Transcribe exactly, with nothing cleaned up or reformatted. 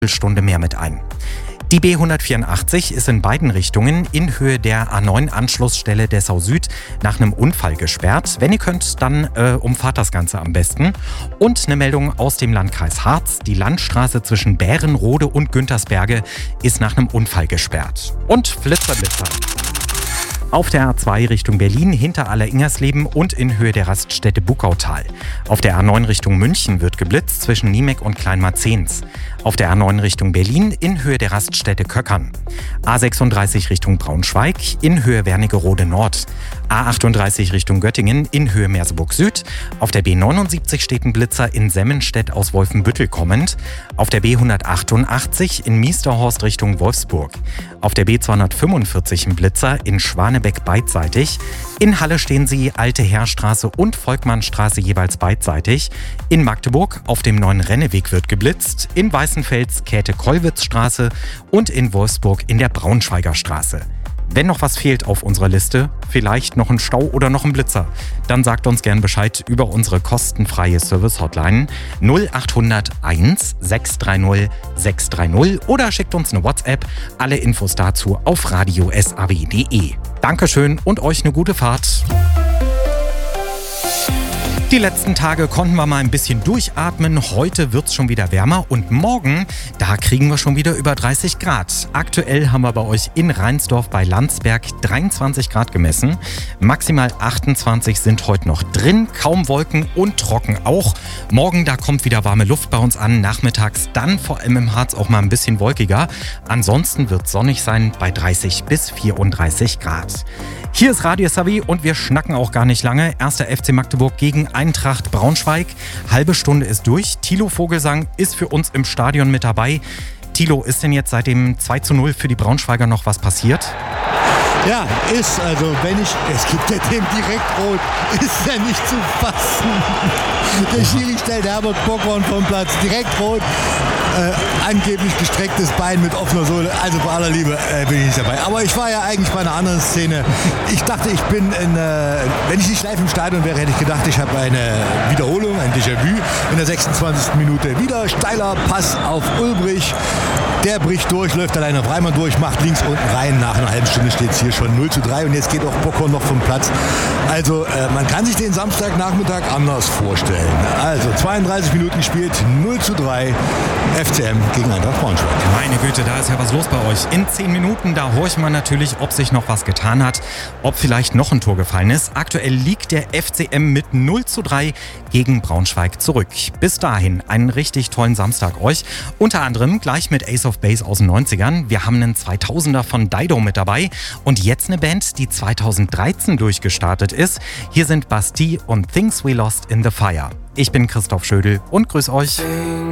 Stunde mehr mit ein. Die B hundertvierundachtzig ist in beiden Richtungen in Höhe der A neun Anschlussstelle Dessau Süd nach einem Unfall gesperrt. Wenn ihr könnt, dann äh, umfahrt das Ganze am besten. Und eine Meldung aus dem Landkreis Harz. Die Landstraße zwischen Bärenrode und Güntersberge ist nach einem Unfall gesperrt. Und Flitzer, Blitzer. Auf der A zwei Richtung Berlin hinter Aller-Ingersleben und in Höhe der Raststätte Buckautal. Auf der A neun Richtung München wird geblitzt zwischen Niemek und Kleinmarzens. Auf der A neun Richtung Berlin in Höhe der Raststätte Köckern. A sechsunddreißig Richtung Braunschweig in Höhe Wernigerode Nord. A achtunddreißig Richtung Göttingen in Höhe Merseburg Süd. Auf der B neunundsiebzig steht ein Blitzer in Semmenstedt aus Wolfenbüttel kommend. Auf der B hundertachtundachtzig in Miesterhorst Richtung Wolfsburg. Auf der B zweihundertfünfundvierzig ein Blitzer in Schwanebeck beidseitig. In Halle stehen sie Alte Heerstraße und Volkmannstraße jeweils beidseitig. In Magdeburg auf dem neuen Renneweg wird geblitzt. In Weißenfels Käthe-Kollwitz-Straße und in Wolfsburg in der Braunschweiger Straße. Wenn noch was fehlt auf unserer Liste, vielleicht noch ein Stau oder noch ein Blitzer, dann sagt uns gern Bescheid über unsere kostenfreie Service-Hotline null achthundert eins sechs drei null sechs drei null oder schickt uns eine WhatsApp. Alle Infos dazu auf radio s a w punkt d e. Dankeschön und euch eine gute Fahrt. Die letzten Tage konnten wir mal ein bisschen durchatmen. Heute wird es schon wieder wärmer und morgen, da kriegen wir schon wieder über dreißig Grad. Aktuell haben wir bei euch in Reinsdorf bei Landsberg dreiundzwanzig Grad gemessen. Maximal achtundzwanzig sind heute noch drin, kaum Wolken und trocken auch. Morgen, da kommt wieder warme Luft bei uns an. Nachmittags dann vor allem im Harz auch mal ein bisschen wolkiger. Ansonsten wird es sonnig sein bei dreißig bis vierunddreißig Grad. Hier ist Radio S A W und wir schnacken auch gar nicht lange. Erster F C Magdeburg gegen Eintracht Braunschweig. Halbe Stunde ist durch. Thilo Vogelsang ist für uns im Stadion mit dabei. Thilo, ist denn jetzt seit dem zwei zu null für die Braunschweiger noch was passiert? Ja, ist, also wenn ich, es gibt ja dem direkt rot, ist ja nicht zu fassen. Der Schiri stellt Herbert Bockhorn vom Platz, direkt rot, äh, angeblich gestrecktes Bein mit offener Sohle, also bei aller Liebe äh, bin ich nicht dabei. Aber ich war ja eigentlich bei einer anderen Szene. Ich dachte, ich bin in, äh, wenn ich nicht live im Stadion wäre, hätte ich gedacht, ich habe eine Wiederholung, ein Déjà-vu in der sechsundzwanzigsten Minute. Wieder steiler Pass auf Ulbrich. Der bricht durch, läuft alleine auf Reimann durch, macht links unten rein. Nach einer halben Stunde steht es hier schon null zu drei und jetzt geht auch Bockhorn noch vom Platz. Also äh, man kann sich den Samstagnachmittag anders vorstellen. Also zweiunddreißig Minuten gespielt, null zu drei, F C M gegen Eintracht Braunschweig. Meine Güte, da ist ja was los bei euch. In zehn Minuten, da horchen wir natürlich, ob sich noch was getan hat, ob vielleicht noch ein Tor gefallen ist. Aktuell liegt der F C M mit null zu drei gegen Braunschweig zurück. Bis dahin einen richtig tollen Samstag euch. Unter anderem gleich mit Ace of Base aus den neunzigern. Wir haben einen zweitausender von Dido mit dabei und jetzt eine Band, die zweitausenddreizehn durchgestartet ist. Hier sind Bastille und Things We Lost in the Fire. Ich bin Christoph Schödel und grüß euch.